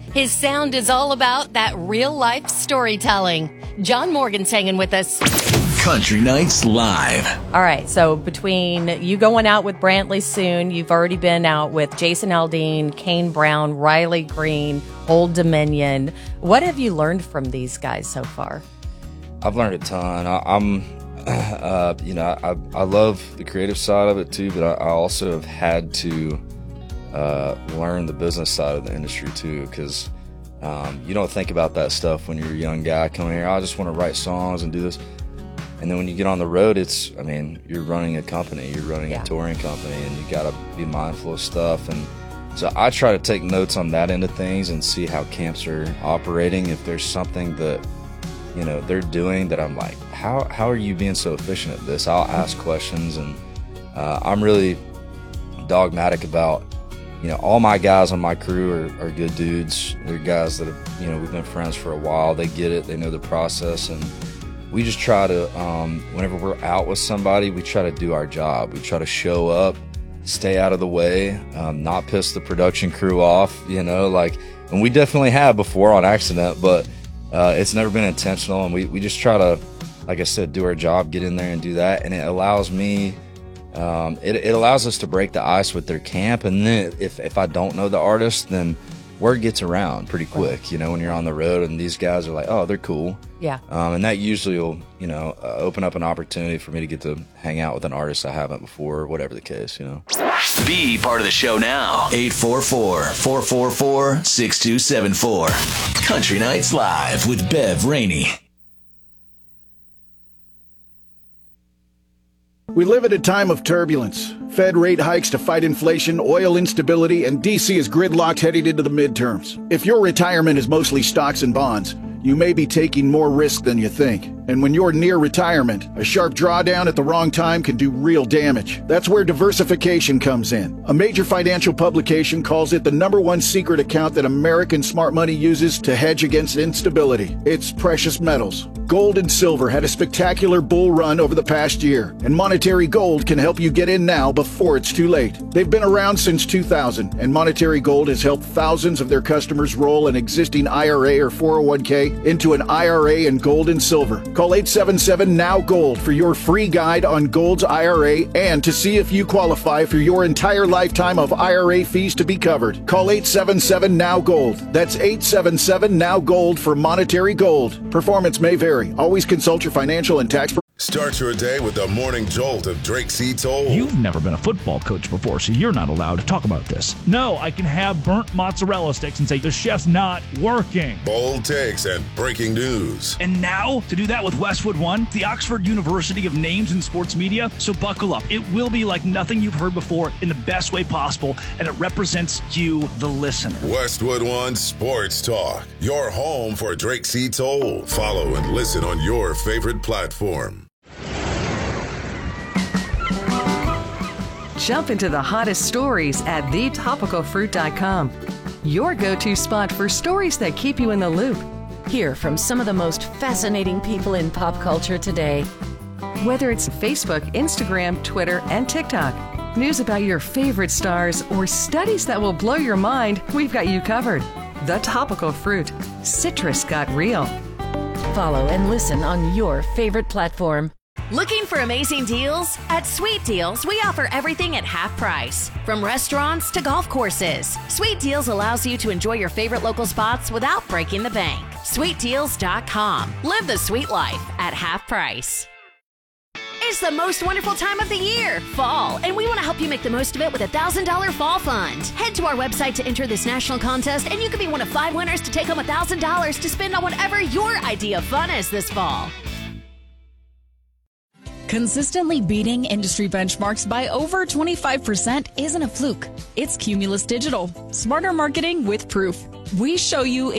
His sound is all about that real-life storytelling. John Morgan's hanging with us. Country Nights Live. All right, so between you going out with Brantley soon, you've already been out with Jason Aldean, Kane Brown, Riley Green, Old Dominion. What have you learned from these guys so far? I've learned a ton. I love the creative side of it too, but I also have had to learn the business side of the industry too, because you don't think about that stuff when you're a young guy coming here. I just want to write songs and do this. And then when you get on the road, you're running a company, you're running a touring company, and you got to be mindful of stuff. And so I try to take notes on that end of things and see how camps are operating. If there's something that, they're doing that I'm like, how are you being so efficient at this? I'll ask questions, and I'm really dogmatic about, all my guys on my crew are good dudes. They're guys that have, we've been friends for a while. They get it. They know the process, and we just try to, whenever we're out with somebody, we try to do our job. We try to show up, stay out of the way, not piss the production crew off, and we definitely have before on accident, but it's never been intentional. And we just try to, like I said, do our job, get in there and do that. And it allows me, it allows us to break the ice with their camp. And then if I don't know the artist, then word gets around pretty quick, when you're on the road and these guys are like, oh, they're cool. Yeah. And that usually will, open up an opportunity for me to get to hang out with an artist I haven't before, whatever the case, Be part of the show now. 844-444-6274. Country Nights Live with Bev Rainey. We live at a time of turbulence. Fed rate hikes to fight inflation, oil instability, and D.C. is gridlocked heading into the midterms. If your retirement is mostly stocks and bonds, you may be taking more risk than you think. And when you're near retirement, a sharp drawdown at the wrong time can do real damage. That's where diversification comes in. A major financial publication calls it the #1 secret account that American smart money uses to hedge against instability. It's precious metals. Gold and silver had a spectacular bull run over the past year, and Monetary Gold can help you get in now before it's too late. They've been around since 2000, and Monetary Gold has helped thousands of their customers roll an existing IRA or 401k into an IRA in gold and silver. Call 877-NOW-GOLD for your free guide on Gold's IRA and to see if you qualify for your entire lifetime of IRA fees to be covered. Call 877-NOW-GOLD. That's 877-NOW-GOLD for Monetary Gold. Performance may vary. Always consult your financial and tax. Start your day with the morning jolt of Drake C. Toll. You've never been a football coach before, so you're not allowed to talk about this. No, I can have burnt mozzarella sticks and say the chef's not working. Bold takes and breaking news. And now, to do that with Westwood One, the Oxford University of Names in Sports Media. So buckle up. It will be like nothing you've heard before in the best way possible, and it represents you, the listener. Westwood One Sports Talk, your home for Drake C. Toll. Follow and listen on your favorite platform. Jump into the hottest stories at thetopicalfruit.com. Your go-to spot for stories that keep you in the loop. Hear from some of the most fascinating people in pop culture today. Whether it's Facebook, Instagram, Twitter, and TikTok, news about your favorite stars, or studies that will blow your mind, we've got you covered. The Topical Fruit. Citrus got real. Follow and listen on your favorite platform. Looking for amazing deals? At Sweet Deals, we offer everything at half price. From restaurants to golf courses, Sweet Deals allows you to enjoy your favorite local spots without breaking the bank. SweetDeals.com. Live the sweet life at half price. It's the most wonderful time of the year, fall, and we want to help you make the most of it with a $1,000 fall fund. Head to our website to enter this national contest, and you could be one of 5 winners to take home $1,000 to spend on whatever your idea of fun is this fall. Consistently beating industry benchmarks by over 25% isn't a fluke. It's Cumulus Digital. Smarter marketing with proof. We show you